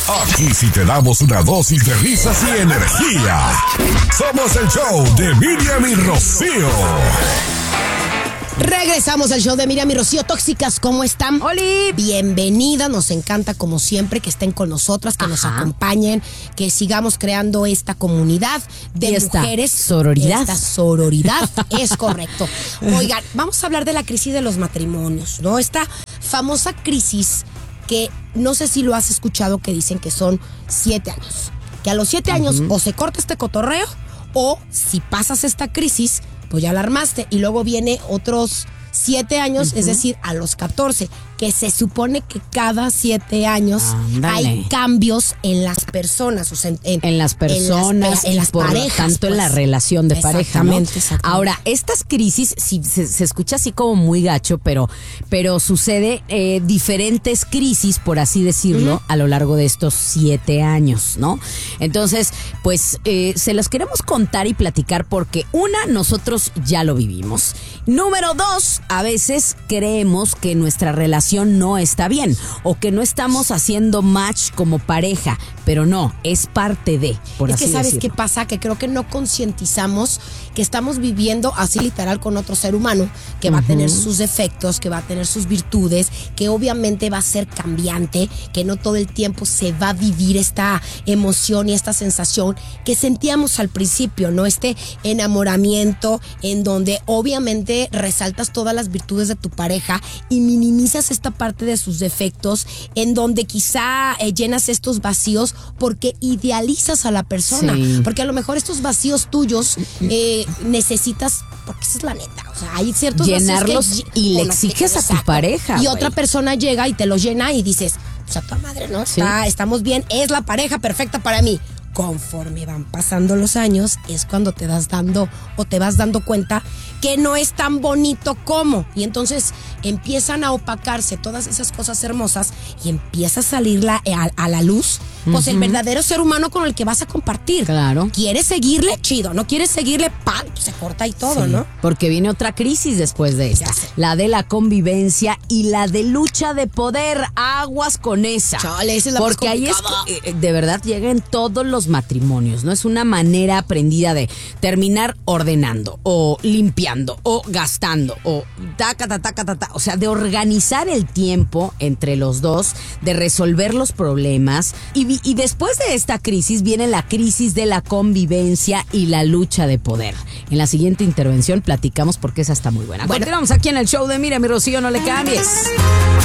Aquí sí te damos una dosis de risas y energía. Somos el show de Miriam y Rocío. Regresamos al show de Miriam y Rocío. Tóxicas, ¿cómo están? ¡Holi! Bienvenidas, nos encanta como siempre que estén con nosotras, que nos acompañen, que sigamos creando esta comunidad de mujeres. Sororidad. Esta sororidad, es correcto. Oigan, vamos a hablar de la crisis de los matrimonios, ¿no? Esta famosa crisis que no sé si lo has escuchado, que dicen que son 7 años. Que a los 7 años o se corta este cotorreo o si pasas esta crisis, pues ya la armaste y luego viene otros 7 años, es decir, a los 14, que se supone que cada 7 años hay cambios en las personas, o sea, en las personas, en las por parejas, tanto pues, en la relación de pareja, ¿no? Exactamente. Ahora, estas crisis, si se escucha así como muy gacho, pero sucede diferentes crisis, por así decirlo, a lo largo de estos 7 años, ¿no? Entonces, pues se los queremos contar y platicar porque nosotros ya lo vivimos. Número 2, a veces creemos que nuestra relación no está bien o que no estamos haciendo match como pareja, pero no, es parte de, por así decirlo. Es que ¿sabes qué pasa? Que creo que no concientizamos que estamos viviendo así literal con otro ser humano que va a tener sus defectos, que va a tener sus virtudes, que obviamente va a ser cambiante, que no todo el tiempo se va a vivir esta emoción y esta sensación que sentíamos al principio, ¿no? Este enamoramiento en donde obviamente resaltas todas las virtudes de tu pareja y minimizas esta parte de sus defectos, en donde quizá llenas estos vacíos porque idealizas a la persona, porque a lo mejor estos vacíos tuyos necesitas, porque esa es la neta, o sea, hay ciertos llenarlos vacíos y le exiges a tu pareja. Y otra persona llega y te los llena y dices, o sea, tu madre, ¿no? Estamos bien, es la pareja perfecta para mí. Conforme van pasando los años es cuando te vas dando cuenta que no es tan bonito como, y entonces empiezan a opacarse todas esas cosas hermosas y empieza a salir a la luz pues el verdadero ser humano con el que vas a compartir. Claro. ¿Quieres seguirle? Chido. ¿No quieres seguirle? ¡Pam! Se corta y todo, ¿no? Porque viene otra crisis después de esta. La de la convivencia y la de lucha de poder. Aguas con esa. Chale, esa es la porque ahí es que, de verdad llega en todos los matrimonios, ¿no? Es una manera aprendida de terminar ordenando o limpiando o gastando o o sea, de organizar el tiempo entre los dos, de resolver los problemas y después de esta crisis viene la crisis de la convivencia y la lucha de poder. En la siguiente intervención platicamos porque esa está muy buena. Continuamos aquí en el show de Miriam y Rocío, no le cambies.